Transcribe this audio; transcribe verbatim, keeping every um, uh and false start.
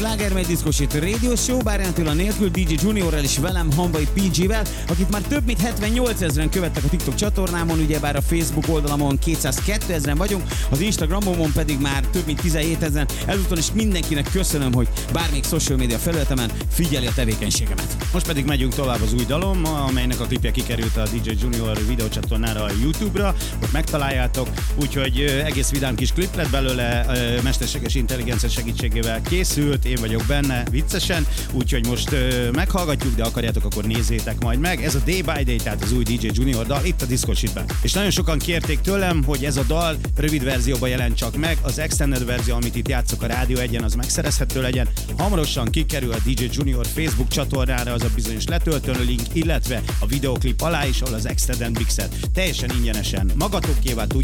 Slágermegy Diszkósít Radio Show, Bárján Attila nélkül, dé jé Juniorrel és velem, Hamvai pé gé-vel, akit már több mint hetvennyolcezren követtek a TikTok csatornámon, ugyebár a Facebook oldalamon kétszázkétezren vagyunk, az Instagramomon pedig már több mint tizenhétezren. Ezúton is mindenkinek köszönöm, hogy bármelyik social media felületemen figyeli a tevékenységemet. Most pedig megyünk tovább az új dalom, amelynek a klipje kikerült a dé jé Junior videócsatornára a YouTube-ra, ott megtaláljátok, úgyhogy egész vidám kis klip lett belőle, mesterséges intelligencia segítségével készült, én vagyok benne viccesen, úgyhogy most meghallgatjuk, de akarjátok, akkor nézzétek majd meg. Ez a Day by Day, tehát az új dé jé Junior dal itt a Diszkósitben. És nagyon sokan kérték tőlem, hogy ez a dal rövid verzióban jelent csak meg, az extended verzió, amit itt játszok a Rádió egyen, az megszerezhető legyen. Hamarosan kikerül a dé jé Junior Facebook csatornára az a bizonyos letöltő link, illetve a videoklip alá is, ahol az extended mixet teljesen ingyenesen magatokévá tudjátok